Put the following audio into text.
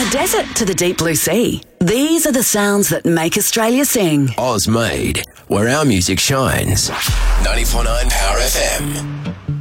desert to the deep blue sea, these are the sounds that make Australia sing. Oz made, where our music shines. 94.9 Power FM.